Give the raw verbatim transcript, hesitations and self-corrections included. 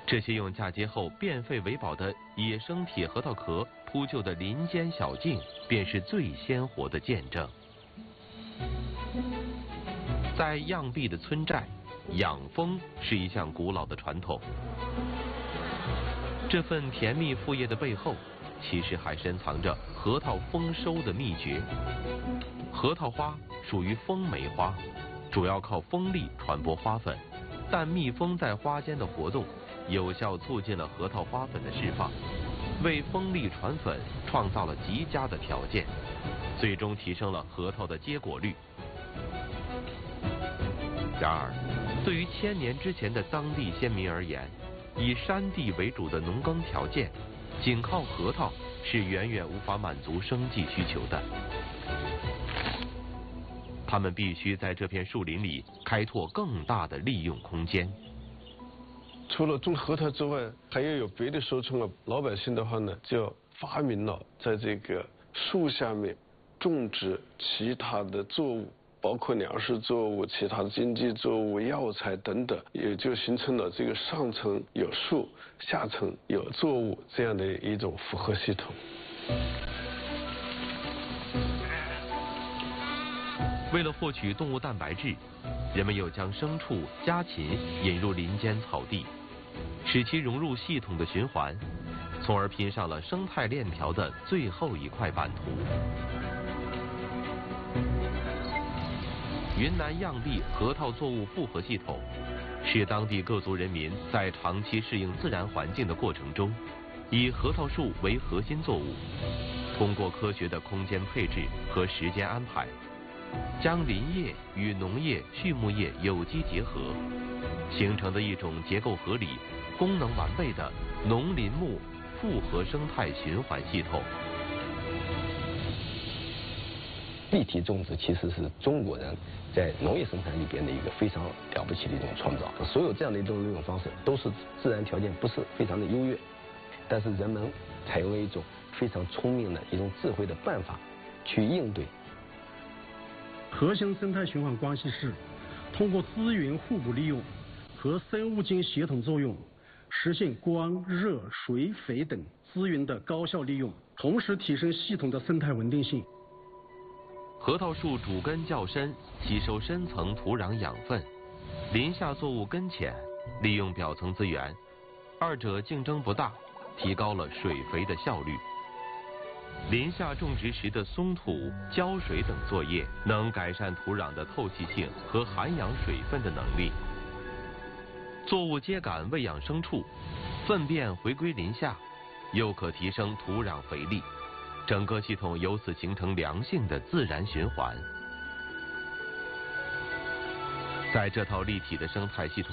这些用嫁接后变废为宝的野生铁核桃壳铺就的林间小径，便是最鲜活的见证。在漾濞的村寨，养蜂是一项古老的传统。这份甜蜜副业的背后，其实还深藏着核桃丰收的秘诀。核桃花属于风媒花，主要靠风力传播花粉，但蜜蜂在花间的活动，有效促进了核桃花粉的释放，为风力传粉创造了极佳的条件，最终提升了核桃的结果率。然而，对于千年之前的当地先民而言，以山地为主的农耕条件，仅靠核桃是远远无法满足生计需求的。他们必须在这片树林里开拓更大的利用空间。 除了种核桃之外，还要有别的收成了。老百姓的话呢，就发明了在这个树下面种植其他的作物，包括粮食作物、其他的经济作物、药材等等，也就形成了这个上层有树，下层有作物这样的一种复合系统。 为了获取动物蛋白质，人们又将牲畜、家禽引入林间草地，使其融入系统的循环，从而拼上了生态链条的最后一块版图。云南漾濞核桃作物复合系统，是当地各族人民在长期适应自然环境的过程中，以核桃树为核心作物，通过科学的空间配置和时间安排，将林业与农业、畜牧业有机结合，形成的一种结构合理、功能完备的农林牧复合生态循环系统。 立体种植其实是中国人在农业生产里边的一个非常了不起的一种创造。所有这样的一种利用方式都是自然条件不是非常的优越，但是人们采用了一种非常聪明的一种智慧的办法去应对。 核心生态循环关系是通过资源互补利用和生物间协同作用，实现光、热、水、肥等资源的高效利用，同时提升系统的生态稳定性。 核桃树主根较深，吸收深层土壤养分；林下作物根浅，利用表层资源，二者竞争不大，提高了水肥的效率。林下种植时的松土、浇水等作业，能改善土壤的透气性和含养水分的能力。作物秸秆喂养牲畜，粪便回归林下，又可提升土壤肥力。整个系统由此形成良性的自然循环。在这套立体的生态系统